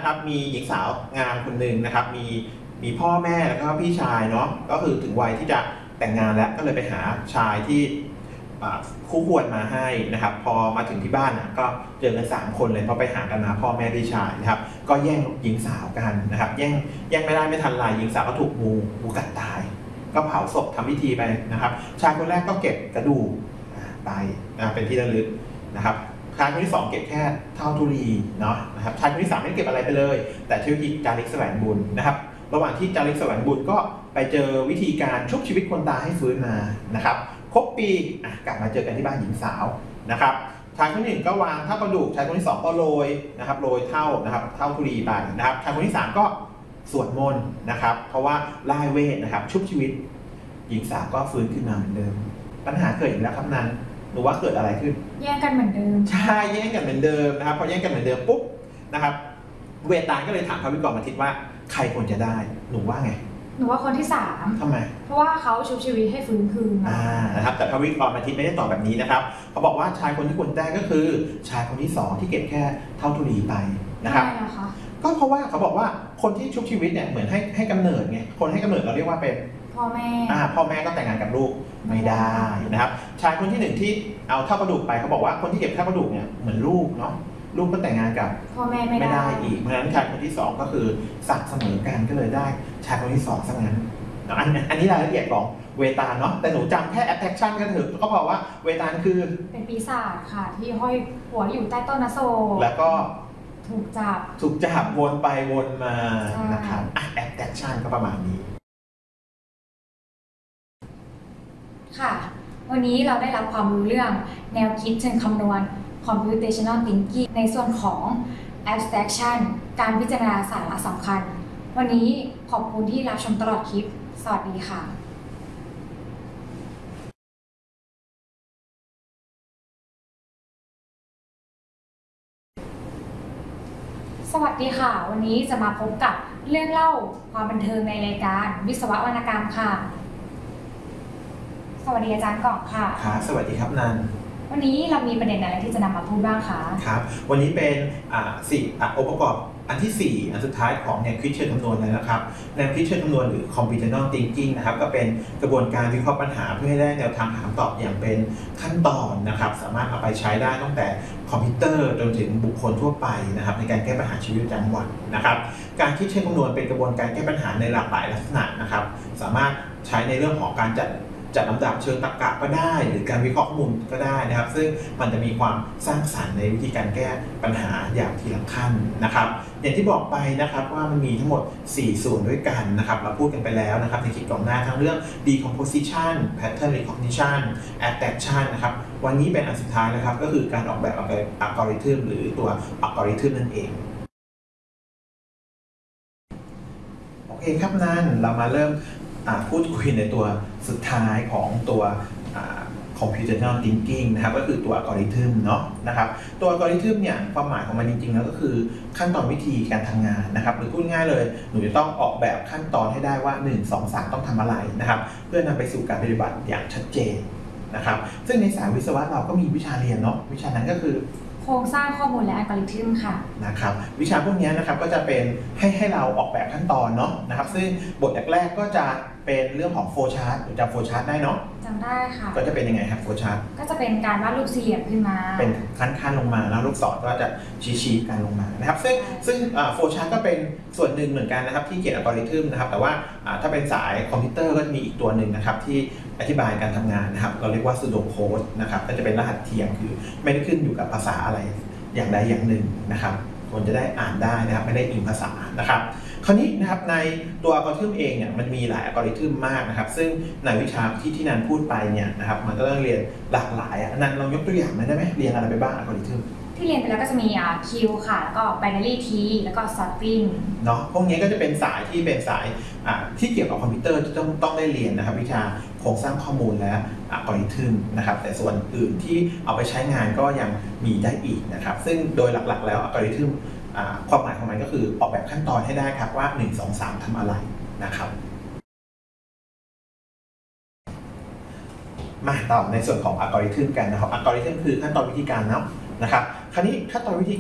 นะครับมีหญิงสาวงามคนหนึ่งนะครับมีพ่อแม่แล้วก็พี่ชายเนาะก็คือถึงวัยที่จะแต่งงานแล้วก็เลยไปหาชายที่คู่ควรมาให้นะครับพอมาถึงที่บ้านก็เจอกัน3คนเลยพอไปหากันมาพ่อแม่พี่ชายนะครับก็แย่งหญิงสาวกันนะครับแย่งไม่ได้ไม่ทันไรหญิงสาวก็ถูกงูกัดตายก็เผาศพทำพิธีไปนะครับชายคนแรกก็เก็บกระดูกไปเป็นที่ระลึกนะครับชายคนที่2เก็บแค่เท่าธุลีเนาะนะครับชายคนที่3ไม่เก็บอะไรไปเลยแต่ชื่อที่จาริกแสวงบุญนะครับระหว่างที่จาริกแสวงบุญก็ไปเจอวิธีการชุบชีวิตคนตายให้ฟื้นมานะครับครบปีกลับมาเจอกันที่บ้านหญิงสาวนะครับชายคนที่1ก็วางเท่ากระดูกชายคนที่2ก็โรยนะครับโรยเท่านะครับเท่าธุลีไปนะครับชายคนที่3ก็สวดมนต์นะครับเพราะว่าล่ายเวทนะครับชุบชีวิตหญิงสาวก็ฟื้นขึ้นมาเหมือนเดิมปัญหาเกิดอีกแล้วครับนั้นหนูว่าเกิดอะไรขึ้นแย่งกันเหมือนเดิมใช่แย่งกันเหมือนเดิมนะครับพอแย่งกันเหมือนเดิมปุ๊บนะครับเวตาลก็เลยถามพระวิกรมาทิตว่าใครควรจะได้หนูว่าไงหนูว่าคนที่3 ทำไมเพราะว่าเขาชุบชีวิตให้ฟื้นคืนมานะครับแต่พระวิกรมาทิตไม่ได้ตอบแบบนี้นะครับเขาบอกว่าชายคนที่ควรได้ก็คือชายคนที่2ที่เก็บแค่เท่าธุลีไปนะครับก็เพราะว่าเขาบอกว่าคนที่ชุบชีวิตเนี่ยเหมือนให้กำเนิดไงคนให้กำเนิดเราเรียกว่าเป็นพ่อแม่ก็แต่งงานกับลูกไม่ได้นะครับชายคนที่1ที่เอาเท่ากระดูกไปเขาบอกว่าคนที่เก็บเท่ากระดูกเนี่ยเหมือนลูกเนาะลูกก็แต่งงานกับพ่อแม่ไม่ได้อีกเพราะฉะนั้นชายคนที่2ก็คือศักดิ์เสมอกันก็เลยได้ชายคนที่2ซะงั้นอันนี้รายละเอียดของเวตาลเนาะแต่หนูจำแค่ attraction กันเถอะก็บอกว่าเวตาลคือเป็นปีศาจค่ะที่ห้อยหัวอยู่ใต้ต้นอโศกแล้วก็ถูกจับวนไปวนมานะครับ attraction ก็ประมาณนี้ค่ะวันนี้เราได้รับความรู้เรื่องแนวคิดเชิงคำนวณ computational thinking ในส่วนของ abstraction การพิจารณาสาระสำคัญวันนี้ขอบคุณที่รับชมตลอดคลิปสวัสดีค่ะสวัสดีค่ะวันนี้จะมาพบกับเรื่องเล่าความบันเทิงในรายการวิศววรรณกรรมค่ะสวัสดีอาจารย์ก่อนค่ะครับสวัสดีครับนันวันนี้เรามีประเด็นอะไรที่จะนำมาพูดบ้างคะครับวันนี้เป็นองค์ประกอบอันที่4อันสุดท้ายของแนวคิดเชิงคำนวณเลยนะครับแนวคิดเชิงคำนวณหรือ computational thinking นะครับก็เป็นกระบวนการวิเคราะห์ปัญหาเพื่อให้ได้แนวทางหาคำตอบอย่างเป็นขั้นตอนนะครับสามารถเอาไปใช้ได้ตั้งแต่คอมพิวเตอร์จนถึงบุคคลทั่วไปนะครับในการแก้ปัญหาชีวิตประจำวันนะครับการคิดเชิงคำนวณเป็นกระบวนการแก้ปัญหาในหลากหลายลักษณะนะครับสามารถใช้ในเรื่องของการจัดลำดับเชิงตรรกะก็ได้หรือการวิเคราะห์ข้อมูลก็ได้นะครับซึ่งมันจะมีความสร้างสรรค์ในวิธีการแก้ปัญหาอย่างทีละขั้นนะครับอย่างที่บอกไปนะครับว่ามันมีทั้งหมด4ส่วนด้วยกันนะครับเราพูดกันไปแล้วนะครับในคลิปก่อนหน้าทั้งเรื่อง decomposition pattern recognition abstraction นะครับวันนี้เป็นอันสุดท้ายนะครับก็คือการออกแบบอัลกอริทึมหรือตัวอัลกอริทึมนั่นเองโอเคครับนั่นเรามาเริ่มพูดคุยในตัวสุดท้ายของตัว computational thinking นะครับก็คือตัวอัลกอริทึมเนาะนะครับตัวอัลกอริทึมเนี่ยความหมายของมันจริงๆแล้วก็คือขั้นตอนวิธีการทำงานนะครับหรือพูดง่ายเลยหนูจะต้องออกแบบขั้นตอนให้ได้ว่า1 2 3ต้องทำอะไรนะครับเพื่อนำไปสู่การปฏิบัติอย่างชัดเจนนะครับซึ่งในสายวิศวะเราก็มีวิชาเรียนเนาะวิชานั้นก็คือโครงสร้างข้อมูลและอัลกอริทึมค่ะนะครับวิชาพวกนี้นะครับก็จะเป็นให้เราออกแบบขั้นตอนเนาะนะครับซึ่งบทแรกๆก็จะเป็นเรื่องของโฟล์ชาร์ตจำโฟล์ชาร์ตได้เนาะจำได้ค่ะก็จะเป็นยังไงครับโฟล์ชาร์ตก็จะเป็นการวาดรูปสี่เหลี่ยมขึ้นมาเป็นขั้นลงมาแล้วลูกศรก็จะชี้กันลงมานะครับซึ่งโฟล์ชาร์ตก็เป็นส่วนหนึ่งเหมือนกันนะครับที่เขียนอัลกอริทึมนะครับแต่ว่าถ้าเป็นสายคอมพิวเตอร์ก็จะมีอีกตัวหนึ่งนะครับที่อธิบายการทำงานนะครับเราเรียกว่า pseudo code นะครับก็จะเป็นรหัสเทียมคือไม่ได้ขึ้นอยู่กับภาษาอะไรอย่างใดอย่างหนึ่งนะครับคนจะได้อ่านได้นะครับไม่ได้อิงภาษานะครับคราวนี้นะครับในตัวอัลกอริทึมเองเนี่ยมันมีหลายอัลกอริทึมมากนะครับซึ่งในวิชาที่นันพูดไปเนี่ยนะครับมันก็ต้องเรียนหลากหลายนันลองยกตัวอย่างได้ไหมเรียนอะไรไปบ้างอัลกอริทึมที่เรียนไปแล้วก็จะมีคิวค่ะแล้วก็ binary tree แล้วก็ sorting เนาะพวกนี้ก็จะเป็นสายที่เป็นสายที่เกี่ยวกับคอมพิวเตอร์ที่ต้องได้เรียนนะครับวิชาโครงสร้างข้อมูลและอัลกอริทึมนะครับแต่ส่วนอื่นที่เอาไปใช้งานก็ยังมีได้อีกนะครับซึ่งโดยหลักๆแล้วอัลกอริทึมความหมายของมันก็คือออกแบบขั้นตอนให้ได้ครับว่า1 2 3ทำอะไรนะครับมาต่อในส่วนของอัลกอริทึมกันนะครับอัลกอริทึมคือขั้นตอนวิธีการเนาะนะครับคราวนี้ขั้นตอนวิธี